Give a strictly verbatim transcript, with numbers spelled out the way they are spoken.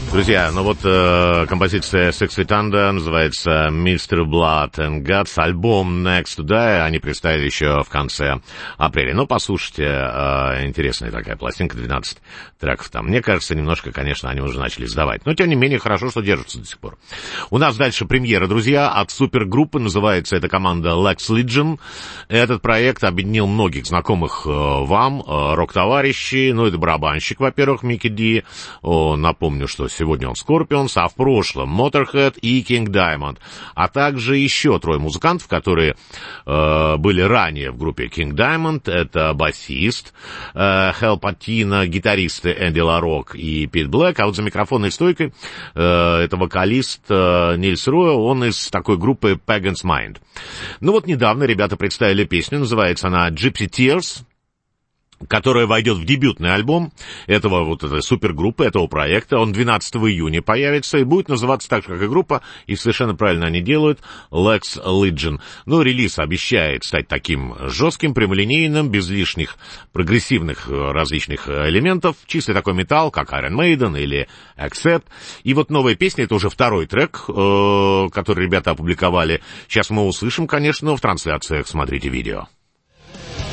Друзья, ну вот э, композиция Six Feet Under называется мистер Blood and Guts. Альбом Next to Die они представили еще в конце апреля. Ну, послушайте, э, интересная такая пластинка, двенадцать треков там. Мне кажется, немножко, конечно, они уже начали сдавать. Но, тем не менее, хорошо, что держатся до сих пор. У нас дальше премьера, друзья, от супергруппы. Называется эта команда Lex Legion. Этот проект объединил многих знакомых э, вам, э, рок-товарищей. Ну, это барабанщик, во-первых, Микки Ди. О, напомню, что сегодня он Scorpions, а в прошлом Motorhead и King Diamond, а также еще трое музыкантов, которые э, были ранее в группе King Diamond. Это басист э, Хэл Патина, гитаристы Энди Ларок и Пит Блэк, а вот за микрофонной стойкой э, это вокалист э, Нильс Руэ, он из такой группы Pagan's Mind. Ну вот недавно ребята представили песню, называется она Gypsy Tears, которая войдет в дебютный альбом этого вот этой супергруппы, этого проекта. Он двенадцатого июня появится и будет называться так же, как и группа, и совершенно правильно они делают, Lex Legion. Но релиз обещает стать таким жестким, прямолинейным, без лишних прогрессивных различных элементов, чистый такой металл, как Iron Maiden или Accept. И вот новая песня, это уже второй трек, который ребята опубликовали. Сейчас мы услышим, конечно, в трансляциях, смотрите видео.